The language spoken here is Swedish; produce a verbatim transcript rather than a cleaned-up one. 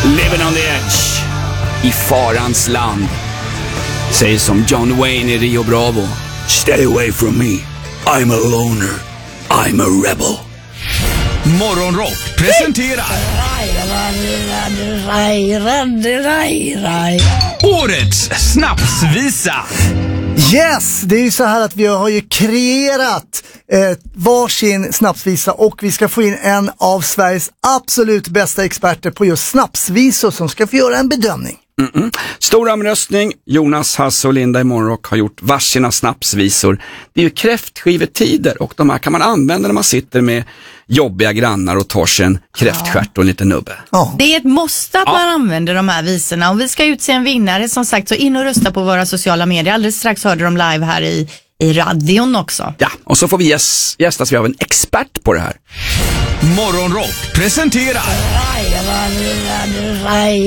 Living on the edge. I farans land. Säger som John Wayne i Rio Bravo. Stay away from me. I'm a loner. I'm a rebel. Morgonrock presenterar årets snapsvisa. Yes, det är ju så här att vi har ju kreerat eh, varsin snapsvisa och vi ska få in en av Sveriges absolut bästa experter på just snapsvisor som ska få göra en bedömning. Mm-mm. Stor omröstning. Jonas, Hasse och Linda i Morgonrock har gjort varsina snapsvisor. Det är ju kräftskivetider och de här kan man använda när man sitter med jobbiga grannar och tar sig en kräftstjärt och en liten nubbe. Ja. Det är ett måste att Ja. man använder de här visorna och vi ska utse en vinnare som sagt, så in och rösta på våra sociala medier. Alldeles strax hörde de live här i, i radion också. Ja, och så får vi gäst, gästas vi av en expert på det här. Morgonrock presenterar